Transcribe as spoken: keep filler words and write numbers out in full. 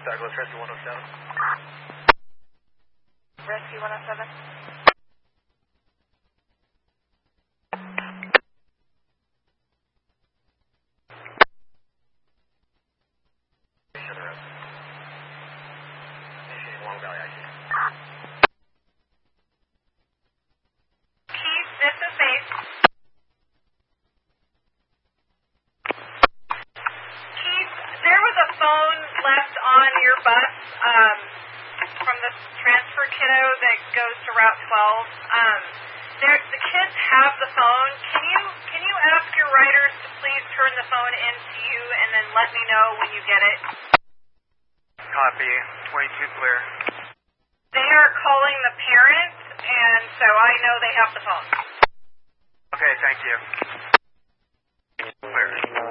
Douglas, Rescue one oh seven. Rescue one oh seven. Long Valley, I see. Keith, this is Base. Keith, there was a phone left on your bus um, from the transfer kiddo that goes to Route twelve. Um, there, the kids have the phone. Can you can you ask your riders to please turn the phone in to you and then let me know when you get it? Copy. twenty-two clear. They are calling the parent, and so I know they have the phone. Okay, thank you. Clear.